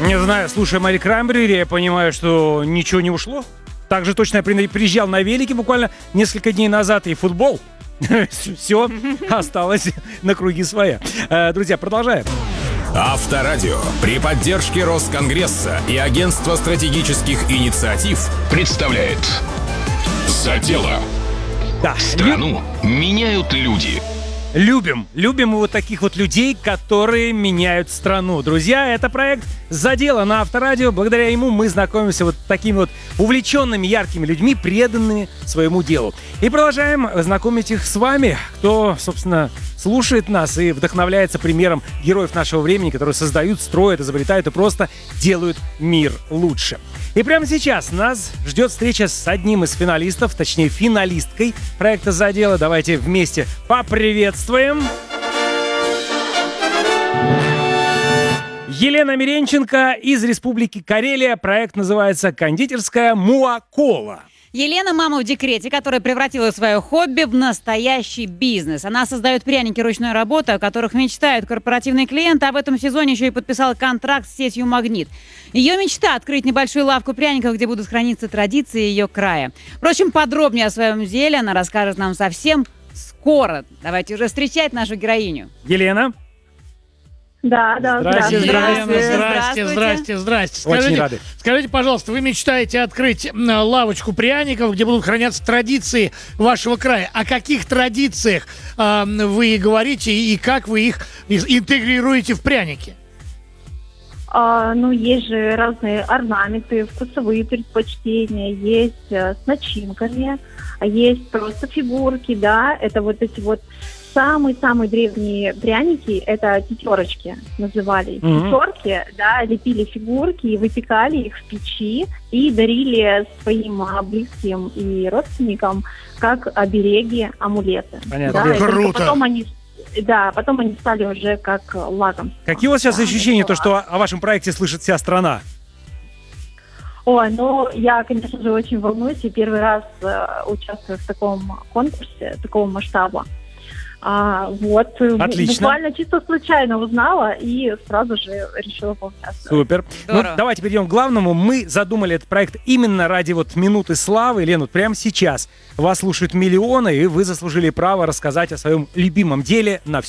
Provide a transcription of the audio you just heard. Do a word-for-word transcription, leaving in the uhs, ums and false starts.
Не знаю, слушая Мари Краймбрери, я понимаю, что ничего не ушло. Также точно я при- приезжал на велике буквально несколько дней назад, и футбол. Все осталось на круги своя. Э, Друзья, продолжаем. Авторадио при поддержке Росконгресса и Агентства стратегических инициатив представляет «За дело». Да, Страну меняют люди. Любим, любим мы вот таких вот людей, которые меняют страну. Друзья, это проект «За дело» на Авторадио. Благодаря ему мы знакомимся вот такими вот увлеченными, яркими людьми, преданными своему делу. И продолжаем знакомить их с вами, кто, собственно, слушает нас и вдохновляется примером героев нашего времени, которые создают, строят, изобретают и просто делают мир лучше. И прямо сейчас нас ждет встреча с одним из финалистов, точнее финалисткой проекта «За дело». Давайте вместе поприветствуем. Елена Миренченко из Республики Карелия. Проект называется «Кондитерская Муакола». Елена – мама в декрете, которая превратила свое хобби в настоящий бизнес. Она создает пряники ручной работы, о которых мечтают корпоративные клиенты, а в этом сезоне еще и подписала контракт с сетью «Магнит». Ее мечта – открыть небольшую лавку пряников, где будут храниться традиции ее края. Впрочем, подробнее о своем деле она расскажет нам совсем скоро. Давайте уже встречать нашу героиню. Елена. Да, да, Здрасте, здравствуйте. здрасте. Здрасте, здрасте, здрасте. Очень Скажите, рады. скажите, пожалуйста, вы мечтаете открыть м, лавочку пряников, где будут храняться традиции вашего края. О каких традициях э, вы говорите и как вы их из- интегрируете в пряники? А, ну, есть же разные орнаменты, вкусовые предпочтения, есть э, с начинками, а есть просто фигурки, да, это вот эти вот самые-самые древние пряники, это тетерочки называли. Мгм. Тетерки, да, лепили фигурки и выпекали их в печи и дарили своим а, близким и родственникам как обереги, амулеты. Понятно. Да, и только Круто. Потом они, да, потом они стали уже как лакомство. Какие у вас сейчас Да, ощущения, это то, что о вашем проекте слышит вся страна? Ой, ну, я, конечно же, очень волнуюсь и первый раз э, участвую в таком конкурсе, такого масштаба. А, вот, э, Отлично. буквально чисто случайно узнала и сразу же решила поучаствовать. Супер. Ну, Здорово. давайте перейдем к главному. Мы задумали этот проект именно ради вот минуты славы. Лен, вот прямо сейчас вас слушают миллионы, и вы заслужили право рассказать о своем любимом деле на